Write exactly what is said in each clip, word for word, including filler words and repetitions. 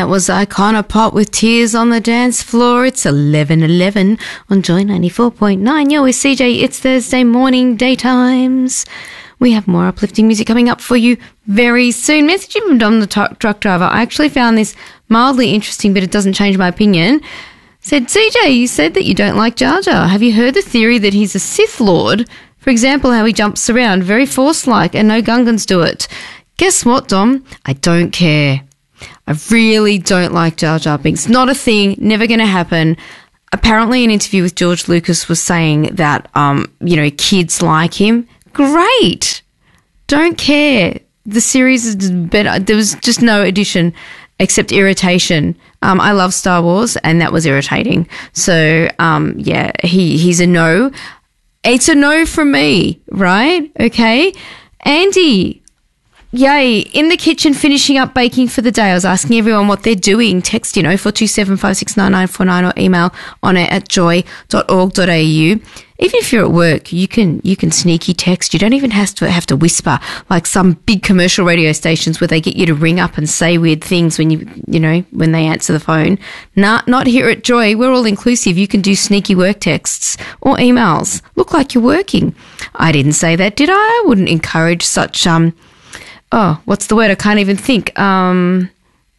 that was Iconopop with Tears on the Dance Floor. It's eleven eleven on Joy ninety-four point nine. Yo, it's C J. It's Thursday morning, daytimes. We have more uplifting music coming up for you very soon. Message from Dom the t- truck driver. I actually found this mildly interesting, but it doesn't change my opinion. Said, C J, you said that you don't like Jar Jar. Have you heard the theory that he's a Sith Lord? For example, how he jumps around, very Force-like, and no Gungans do it. Guess what, Dom? I don't care. I really don't like Jar Jar Binks. Not a thing, never going to happen. Apparently an interview with George Lucas was saying that, um, you know, kids like him. Great. Don't care. The series is better. There was just no addition except irritation. Um, I love Star Wars, and that was irritating. So, um, yeah, he, he's a no. It's a no from me, right? Okay. Andy, yay, in the kitchen finishing up baking for the day. I was asking everyone what they're doing. Text, you know, four two seven, five six nine nine four nine or email on it at joy dot org dot a u. Even if you're at work, you can you can sneaky text. You don't even have to have to whisper like some big commercial radio stations where they get you to ring up and say weird things when you you know when they answer the phone. Nah, not here at Joy. We're all inclusive. You can do sneaky work texts or emails. Look like you're working. I didn't say that, did I? I wouldn't encourage such um. Oh, what's the word? I can't even think. Um.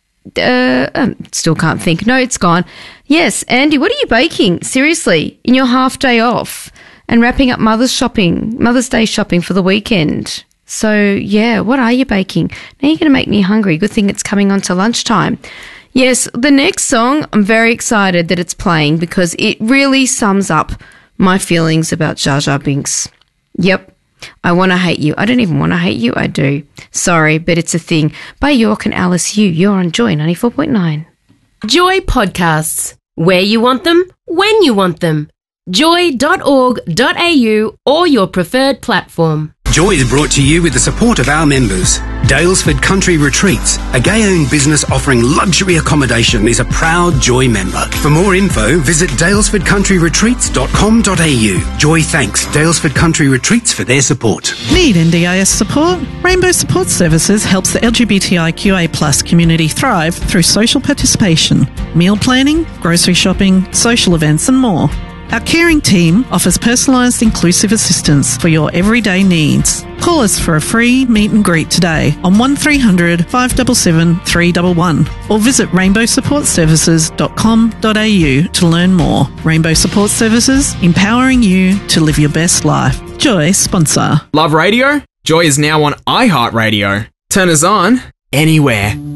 Uh, um, still can't think. No, it's gone. Yes, Andy, what are you baking? Seriously, in your half day off and wrapping up Mother's shopping, Mother's Day shopping for the weekend. So, yeah, what are you baking? Now you're going to make me hungry. Good thing it's coming on to lunchtime. Yes, the next song, I'm very excited that it's playing because it really sums up my feelings about Jar Jar Binks. Yep. I want to hate you. I don't even want to hate you. I do. Sorry, but it's a thing. By York and Alice Yu. You're on Joy ninety-four point nine. Joy Podcasts. Where you want them, when you want them. joy dot org dot a u or your preferred platform. Joy is brought to you with the support of our members. Dalesford Country Retreats, a gay-owned business offering luxury accommodation, is a proud Joy member. For more info, visit dalesford country retreats dot com dot a u. Joy thanks Dalesford Country Retreats for their support. Need N D I S support? Rainbow Support Services helps the L G B T I Q A plus community thrive through social participation, meal planning, grocery shopping, social events and more. Our caring team offers personalised inclusive assistance for your everyday needs. Call us for a free meet and greet today on one three hundred, five seven seven, three one one or visit rainbow support services dot com dot a u to learn more. Rainbow Support Services, empowering you to live your best life. Joy sponsor. Love radio? Joy is now on iHeartRadio. Turn us on anywhere.